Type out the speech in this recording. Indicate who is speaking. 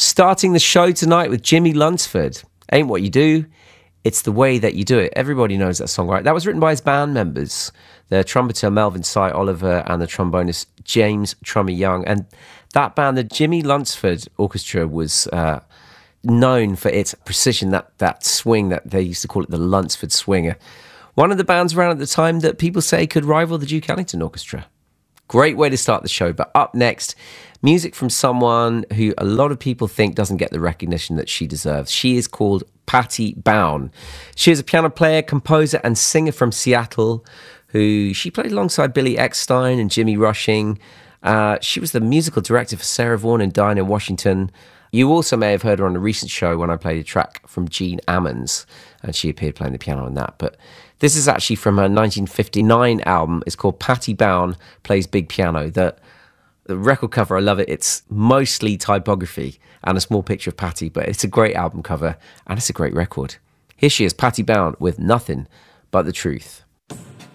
Speaker 1: Starting the show tonight with Jimmy Lunceford. Ain't What You Do, It's the Way That You Do It. Everybody knows that song, right? That was written by his band members, the trumpeter Melvin Cy Oliver and the trombonist James Trummy Young. And that band, the Jimmy Lunceford Orchestra, was known for its precision, that swing that they used to call it the Lunceford Swing. One of the bands around at the time that people say could rival the Duke Ellington Orchestra. Great way to start the show. But up next, music from someone who a lot of people think doesn't get the recognition that she deserves. She is called Patti Bown. She is a piano player, composer, and singer from Seattle, who she played alongside Billy Eckstine and Jimmy Rushing. She was the musical director for Sarah Vaughan and Dinah Washington. You also may have heard her on a recent show when I played a track from Gene Ammons, and she appeared playing the piano on that. But this is actually from her 1959 album. It's called Patti Bown Plays Big Piano. The record cover, I love it. It's mostly typography and a small picture of Patti, but it's a great album cover and it's a great record. Here she is, Patti Bown, with Nothing But the Truth.